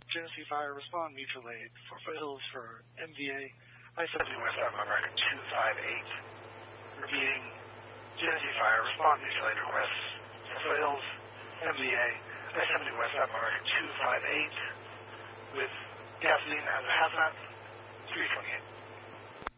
Genesee Fire, respond mutual aid for Foothills for MVA, I-70 West America 258. Repeating, Genesee Fire, respond mutual aid requests for Foothills, MVA, I-70 West America 258 with gasoline as a hazmat, 328.